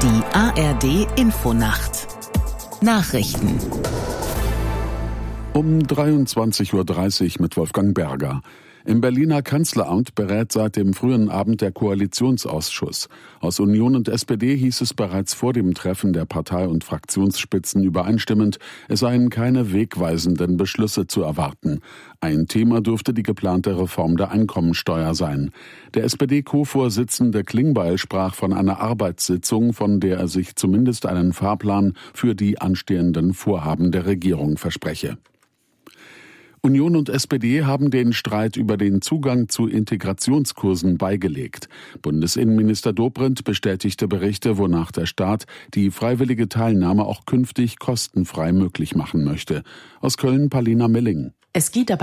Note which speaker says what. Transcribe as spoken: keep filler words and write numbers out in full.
Speaker 1: Die A R D-Infonacht Nachrichten
Speaker 2: um dreiundzwanzig Uhr dreißig mit Wolfgang Berger. Im Berliner Kanzleramt berät seit dem frühen Abend der Koalitionsausschuss. Aus Union und S P D hieß es bereits vor dem Treffen der Partei- und Fraktionsspitzen übereinstimmend, es seien keine wegweisenden Beschlüsse zu erwarten. Ein Thema dürfte die geplante Reform der Einkommensteuer sein. Der S P D-Co-Vorsitzende Klingbeil sprach von einer Arbeitssitzung, von der er sich zumindest einen Fahrplan für die anstehenden Vorhaben der Regierung verspreche. Union und S P D haben den Streit über den Zugang zu Integrationskursen beigelegt. Bundesinnenminister Dobrindt bestätigte Berichte, wonach der Staat die freiwillige Teilnahme auch künftig kostenfrei möglich machen möchte. Aus Köln Palina Milling.
Speaker 3: Es geht dabei